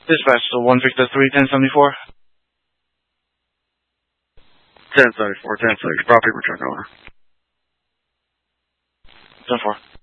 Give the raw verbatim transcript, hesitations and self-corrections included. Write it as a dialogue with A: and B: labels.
A: Dispatch to one Victor three, ten seventy-four.
B: ten seventy-four, ten seventy-four, property return over.
A: ten four.